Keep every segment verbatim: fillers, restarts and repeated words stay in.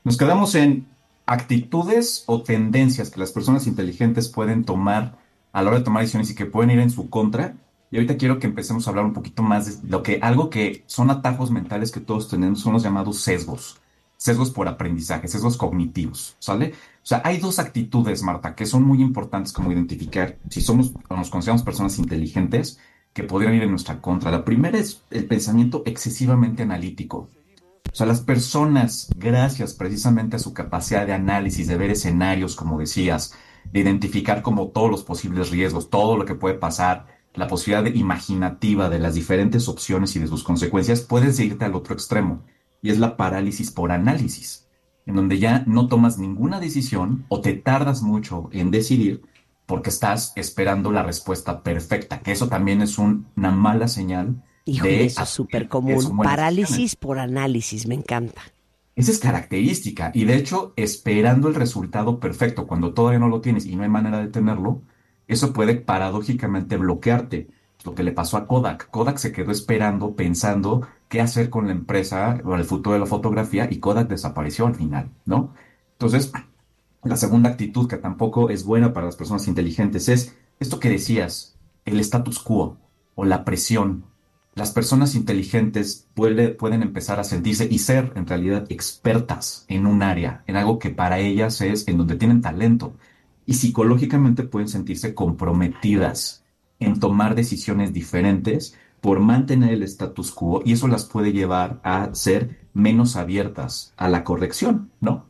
Nos quedamos en actitudes o tendencias que las personas inteligentes pueden tomar a la hora de tomar decisiones y que pueden ir en su contra. Y ahorita quiero que empecemos a hablar un poquito más de lo que, algo que son atajos mentales que todos tenemos, son los llamados sesgos. Sesgos por aprendizaje, sesgos cognitivos, ¿sale? O sea, hay dos actitudes, Marta, que son muy importantes como identificar si somos o nos consideramos personas inteligentes que podrían ir en nuestra contra. La primera es el pensamiento excesivamente analítico. O sea, las personas, gracias precisamente a su capacidad de análisis, de ver escenarios, como decías, de identificar como todos los posibles riesgos, todo lo que puede pasar, la posibilidad de- imaginativa de las diferentes opciones y de sus consecuencias, puedes irte al otro extremo, y es la parálisis por análisis, en donde ya no tomas ninguna decisión o te tardas mucho en decidir porque estás esperando la respuesta perfecta, que eso también es un- una mala señal Híjole, de eso es súper asumir que común. son buenas decisiones. Parálisis por análisis, me encanta. Esa es característica y de hecho esperando el resultado perfecto cuando todavía no lo tienes y no hay manera de tenerlo, eso puede paradójicamente bloquearte. Lo que le pasó a Kodak. Kodak se quedó esperando, pensando qué hacer con la empresa o el futuro de la fotografía y Kodak desapareció al final, ¿no? Entonces, la segunda actitud que tampoco es buena para las personas inteligentes es esto que decías, el status quo o la presión. Las personas inteligentes puede- pueden empezar a sentirse y ser en realidad expertas en un área, en algo que para ellas es en donde tienen talento. Y psicológicamente pueden sentirse comprometidas en tomar decisiones diferentes por mantener el status quo y eso las puede llevar a ser menos abiertas a la corrección, ¿no?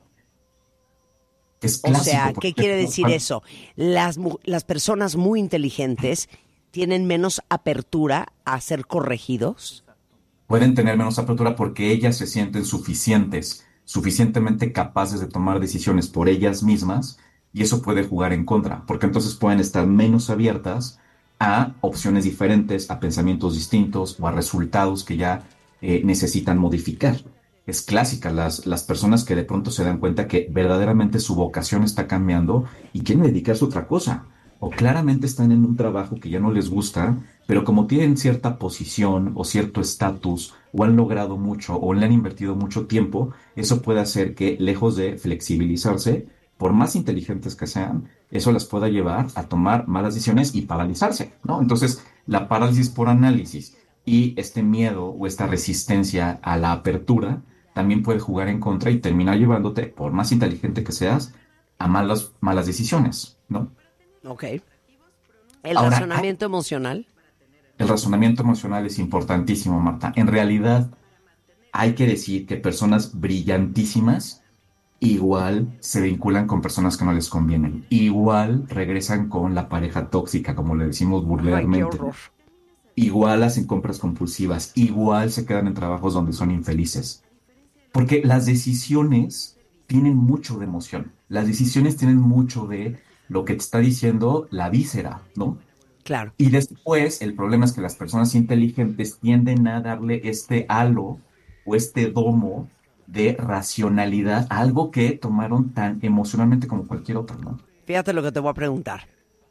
Es O clásico, sea, por ¿qué quiere ejemplo, decir eso? Las, mu- las personas muy inteligentes tienen menos apertura a ser corregidos. pueden tener menos apertura porque ellas se sienten suficientes, suficientemente capaces de tomar decisiones por ellas mismas y eso puede jugar en contra, porque entonces pueden estar menos abiertas a opciones diferentes, a pensamientos distintos o a resultados que ya eh, necesitan modificar. Es clásica, las, las personas que de pronto se dan cuenta que verdaderamente su vocación está cambiando y quieren dedicarse a otra cosa, o claramente están en un trabajo que ya no les gusta, pero como tienen cierta posición o cierto estatus o han logrado mucho o le han invertido mucho tiempo, eso puede hacer que, lejos de flexibilizarse, por más inteligentes que sean, eso las pueda llevar a tomar malas decisiones y paralizarse, ¿no? Entonces, la parálisis por análisis y este miedo o esta resistencia a la apertura también puede jugar en contra y terminar llevándote, por más inteligente que seas, a malas, malas decisiones, ¿no? Ok. El Ahora, hay razonamiento emocional. el razonamiento emocional es importantísimo, Marta. En realidad, hay que decir que personas brillantísimas igual se vinculan con personas que no les convienen. Igual regresan con la pareja tóxica, como le decimos Ay, qué vulgarmente, horror. ¿no? Igual hacen compras compulsivas. Igual se quedan en trabajos donde son infelices. Porque las decisiones tienen mucho de emoción. Las decisiones tienen mucho de lo que te está diciendo la víscera, ¿no? Claro. Y después, el problema es que las personas inteligentes tienden a darle este halo o este domo de racionalidad a algo que tomaron tan emocionalmente como cualquier otro, ¿no? Fíjate lo que te voy a preguntar.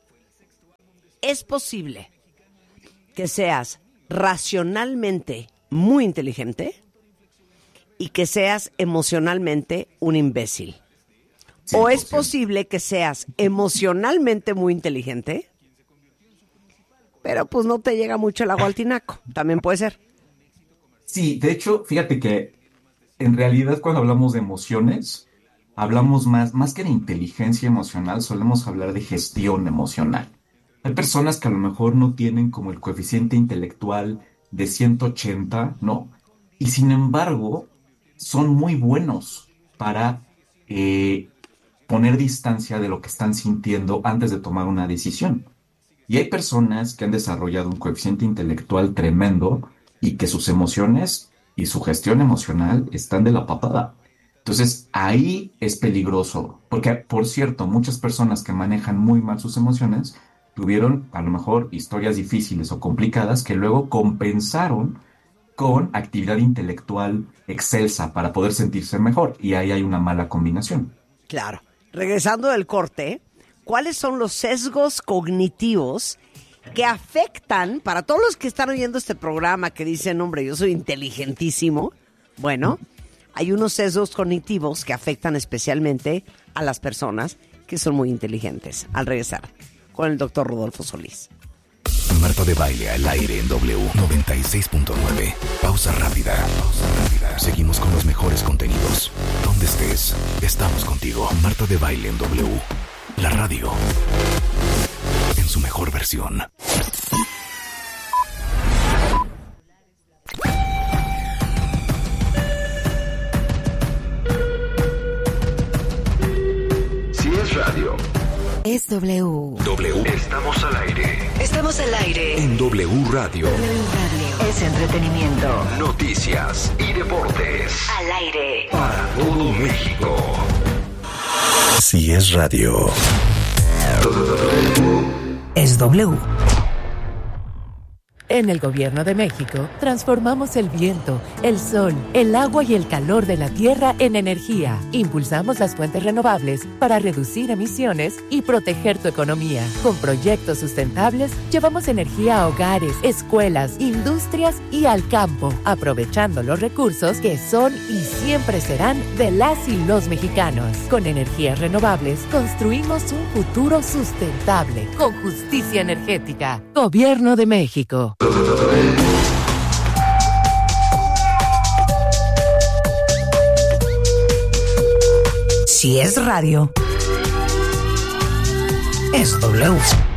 ¿Es posible que seas racionalmente muy inteligente y que seas emocionalmente un imbécil? ¿O es cien por ciento. posible que seas emocionalmente muy inteligente, pero pues no te llega mucho el agua al tinaco? También puede ser. Sí, de hecho, fíjate que en realidad cuando hablamos de emociones, hablamos más, más que de inteligencia emocional, solemos hablar de gestión emocional. Hay personas que a lo mejor no tienen como el coeficiente intelectual de ciento ochenta, ¿no? Y sin embargo, son muy buenos para eh, poner distancia de lo que están sintiendo antes de tomar una decisión. Y hay personas que han desarrollado un coeficiente intelectual tremendo y que sus emociones y su gestión emocional están de la patada. Entonces, ahí es peligroso, porque, por cierto, muchas personas que manejan muy mal sus emociones tuvieron a lo mejor historias difíciles o complicadas que luego compensaron con actividad intelectual excelsa para poder sentirse mejor. Y ahí hay una mala combinación. Claro. Regresando del corte, ¿cuáles son los sesgos cognitivos que afectan para todos los que están oyendo este programa que dicen, hombre, yo soy inteligentísimo? Bueno, hay unos sesgos cognitivos que afectan especialmente a las personas que son muy inteligentes. Al regresar con el doctor Rodolfo Solís. Marta de Baile al aire en W noventa y seis punto nueve. Pausa rápida. Pausa rápida. Seguimos con los mejores contenidos. Donde estés, estamos contigo. Marta de Baile en W. La radio. En su mejor versión. Si es radio, es W. W. estamos al aire. Estamos al aire. En W Radio. W Radio. Es entretenimiento. Noticias y deportes. Al aire. Para todo México. Si es radio. Es W. En el Gobierno de México, transformamos el viento, el sol, el agua y el calor de la tierra en energía. Impulsamos las fuentes renovables para reducir emisiones y proteger tu economía. Con proyectos sustentables, llevamos energía a hogares, escuelas, industrias y al campo, aprovechando los recursos que son y siempre serán de las y los mexicanos. Con energías renovables, construimos un futuro sustentable, con justicia energética. Gobierno de México. Si es radio, es W.